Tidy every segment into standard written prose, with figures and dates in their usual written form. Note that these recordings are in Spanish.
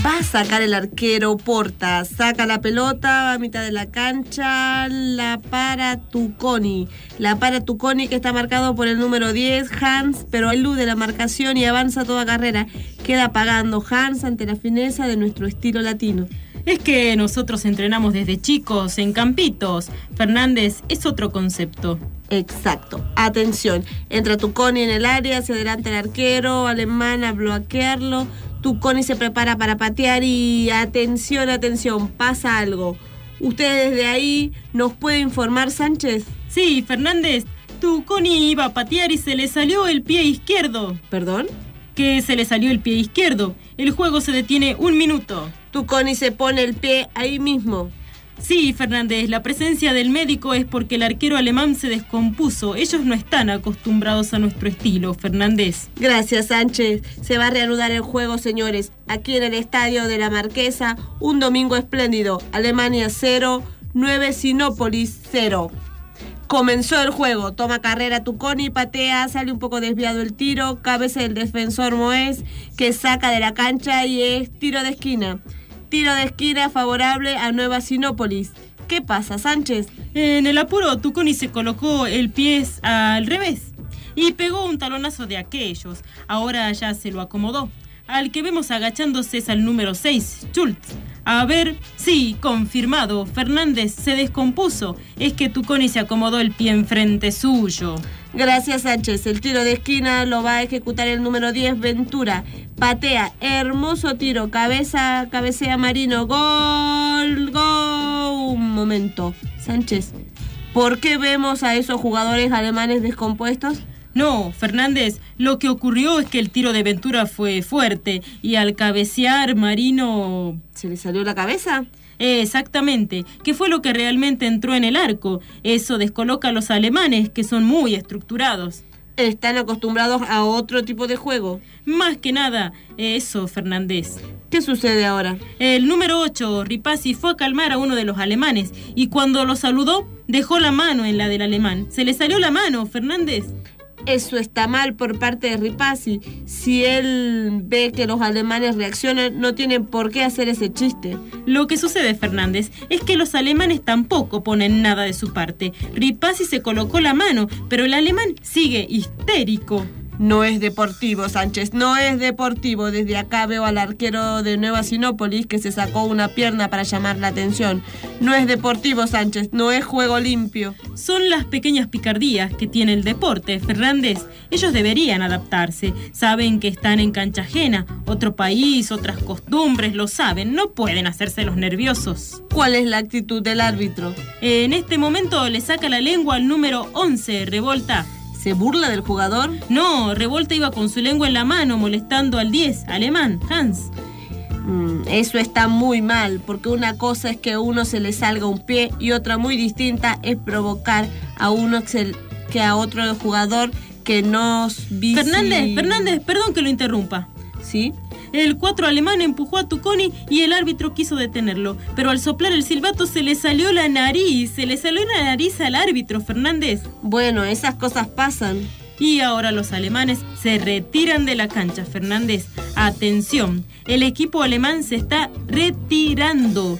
Va a sacar el arquero Porta, saca la pelota a mitad de la cancha, la para Tuconi que está marcado por el número 10, Hans, pero elude la marcación y avanza toda carrera. Queda pagando Hans ante la fineza de nuestro estilo latino. Es que nosotros entrenamos desde chicos en campitos. Fernández, es otro concepto. Exacto. Atención, entra Tuconi en el área, se adelanta el arquero alemán a bloquearlo. Tuconi se prepara para patear y atención, pasa algo. ¿Usted desde ahí nos puede informar, Sánchez? Sí, Fernández, Tuconi iba a patear y se le salió el pie izquierdo. ¿Perdón? Que se le salió el pie izquierdo. El juego se detiene 1 minuto. Tuconi se pone el pie ahí mismo. Sí, Fernández, la presencia del médico es porque el arquero alemán se descompuso. Ellos no están acostumbrados a nuestro estilo, Fernández. Gracias, Sánchez. Se va a reanudar el juego, señores. Aquí en el Estadio de la Marquesa, un domingo espléndido. Alemania 0, 9 Sinópolis 0. Comenzó el juego, toma carrera Tuconi, patea, sale un poco desviado el tiro, cabeza del defensor Moés, que saca de la cancha y es tiro de esquina. Tiro de esquina favorable a Nueva Sinópolis. ¿Qué pasa, Sánchez? En el apuro, Tuconi se colocó el pie al revés y pegó un talonazo de aquellos. Ahora ya se lo acomodó. Al que vemos agachándose es al número 6, Schultz. A ver, sí, confirmado, Fernández se descompuso. Es que Tuconi se acomodó el pie enfrente suyo. Gracias, Sánchez. El tiro de esquina lo va a ejecutar el número 10, Ventura. Patea, hermoso tiro, cabecea Marino, gol. Un momento, Sánchez, ¿por qué vemos a esos jugadores alemanes descompuestos? No, Fernández, lo que ocurrió es que el tiro de Ventura fue fuerte y al cabecear Marino... ¿Se le salió la cabeza? Exactamente, que fue lo que realmente entró en el arco. Eso descoloca a los alemanes, que son muy estructurados. Están acostumbrados a otro tipo de juego. Más que nada, eso, Fernández. ¿Qué sucede ahora? El número 8, Ripasi, fue a calmar a uno de los alemanes y cuando lo saludó, dejó la mano en la del alemán. Se le salió la mano, Fernández. Eso está mal por parte de Ripasi. Si él ve que los alemanes reaccionan, no tienen por qué hacer ese chiste. Lo que sucede, Fernández, es que los alemanes tampoco ponen nada de su parte. Ripasi se colocó la mano, pero el alemán sigue histérico. No es deportivo, Sánchez, no es deportivo. Desde acá veo al arquero de Nueva Sinópolis que se sacó una pierna para llamar la atención. No es deportivo, Sánchez, no es juego limpio. Son las pequeñas picardías que tiene el deporte, Fernández. Ellos deberían adaptarse. Saben que están en cancha ajena, otro país, otras costumbres, lo saben. No pueden hacerse los nerviosos. ¿Cuál es la actitud del árbitro? En este momento le saca la lengua al número 11, Revolta. ¿Se burla del jugador? No, Revolta iba con su lengua en la mano molestando al 10, alemán, Hans. Eso está muy mal, porque una cosa es que a uno se le salga un pie y otra muy distinta es provocar a uno que a otro jugador que nos vise... Fernández, perdón que lo interrumpa. ¿Sí? El 4 alemán empujó a Tuconi y el árbitro quiso detenerlo, pero al soplar el silbato se le salió la nariz al árbitro, Fernández. Bueno, esas cosas pasan. Y ahora los alemanes se retiran de la cancha, Fernández. Atención, el equipo alemán se está retirando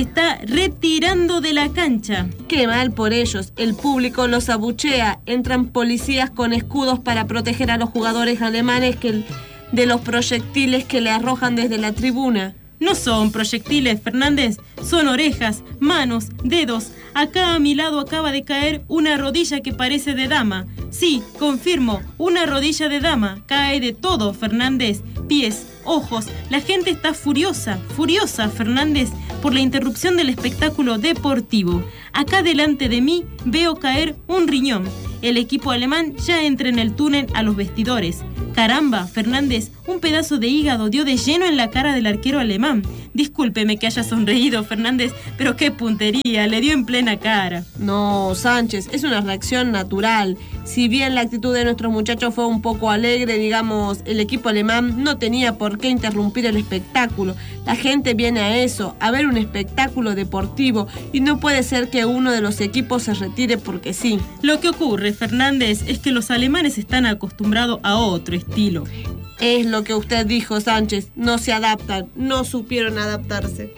de la cancha. Qué mal por ellos, el público los abuchea, entran policías con escudos para proteger a los jugadores alemanes de los proyectiles que le arrojan desde la tribuna. No son proyectiles, Fernández, son orejas, manos, dedos. Acá a mi lado acaba de caer una rodilla que parece de dama. Sí, confirmo, una rodilla de dama. Cae de todo, Fernández. Pies, ojos. La gente está furiosa, Fernández, por la interrupción del espectáculo deportivo. Acá delante de mí veo caer un riñón. El equipo alemán ya entra en el túnel a los vestidores. Caramba, Fernández, un pedazo de hígado dio de lleno en la cara del arquero alemán. Discúlpeme que haya sonreído, Fernández, pero qué puntería, le dio en plena cara. No, Sánchez, es una reacción natural. Si bien la actitud de nuestros muchachos fue un poco alegre, digamos, el equipo alemán no tenía por qué interrumpir el espectáculo. La gente viene a eso, a ver un espectáculo deportivo, y no puede ser que uno de los equipos se retire porque sí. Lo que ocurre, Fernández, es que los alemanes están acostumbrados a otro estilo. Es lo que usted dijo, Sánchez. No se adaptan, no supieron adaptarse.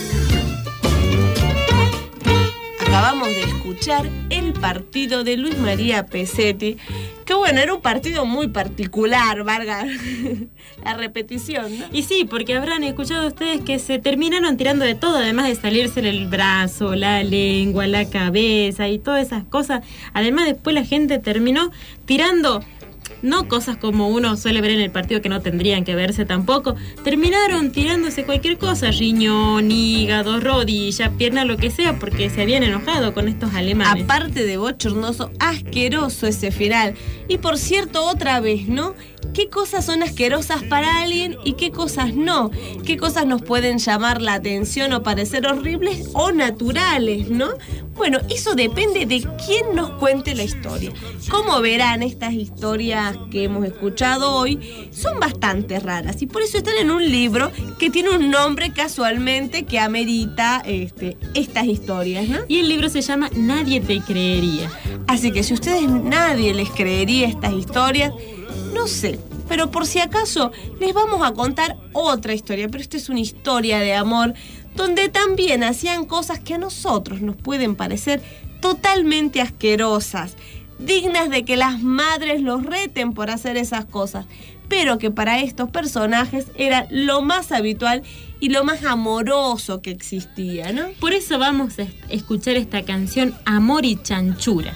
Acabamos de escuchar el partido de Luis María Pesetti, que bueno, era un partido muy particular, valga la repetición, ¿no? Y sí, porque habrán escuchado ustedes que se terminaron tirando de todo, además de salirse el brazo, la lengua, la cabeza y todas esas cosas. Además, después la gente terminó tirando, no cosas como uno suele ver en el partido que no tendrían que verse tampoco. Terminaron tirándose cualquier cosa, riñón, hígado, rodilla, pierna, lo que sea, porque se habían enojado con estos alemanes. Aparte de bochornoso, asqueroso ese final. Y por cierto, otra vez, ¿no? ¿Qué cosas son asquerosas para alguien y qué cosas no? ¿Qué cosas nos pueden llamar la atención o parecer horribles o naturales, ¿no? Bueno, eso depende de quién nos cuente la historia. Como verán, estas historias que hemos escuchado hoy son bastante raras y por eso están en un libro que tiene un nombre casualmente que amerita estas historias, ¿no? Y el libro se llama Nadie te creería. Así que si a ustedes nadie les creería estas historias, no sé, pero por si acaso les vamos a contar otra historia, pero esta es una historia de amor donde también hacían cosas que a nosotros nos pueden parecer totalmente asquerosas, dignas de que las madres los reten por hacer esas cosas, pero que para estos personajes era lo más habitual y lo más amoroso que existía, ¿no? Por eso vamos a escuchar esta canción Amor y Chanchura.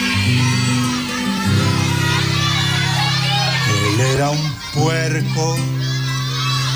Él era un puerco